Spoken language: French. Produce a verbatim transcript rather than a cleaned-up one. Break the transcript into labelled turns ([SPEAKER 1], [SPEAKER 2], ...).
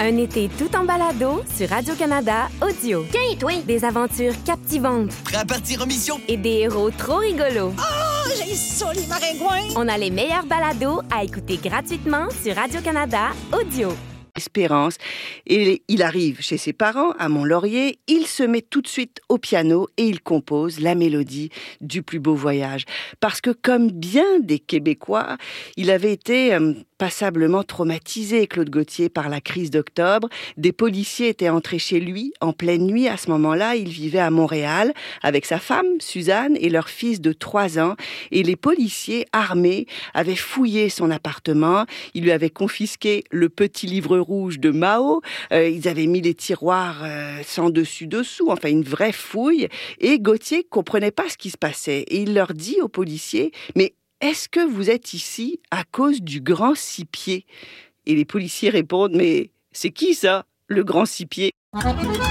[SPEAKER 1] Un été tout en balado sur Radio-Canada Audio.
[SPEAKER 2] Tiens, toi!
[SPEAKER 1] Des aventures captivantes.
[SPEAKER 3] Prêt à partir en mission?
[SPEAKER 1] Et des héros trop rigolos.
[SPEAKER 2] Oh, j'ai ça, les maringouins!
[SPEAKER 1] On a les meilleurs balados à écouter gratuitement sur Radio-Canada Audio.
[SPEAKER 4] Espérance. Et il arrive chez ses parents, à Mont-Laurier, il se met tout de suite au piano et il compose la mélodie du plus beau voyage. Parce que comme bien des Québécois, il avait été euh, passablement traumatisé, Claude Gauthier, par la crise d'octobre. Des policiers étaient entrés chez lui en pleine nuit. À ce moment-là, il vivait à Montréal avec sa femme, Suzanne, et leur fils de trois ans. Et les policiers armés avaient fouillé son appartement. Ils lui avaient confisqué le petit livre rouge de Mao. Euh, ils avaient mis les tiroirs euh, sans dessus-dessous. Enfin, une vraie fouille. Et Gauthier comprenait pas ce qui se passait. Et il leur dit aux policiers, mais est-ce que vous êtes ici à cause du grand six-pieds ? Et les policiers répondent, mais c'est qui ça, le grand six-pieds ?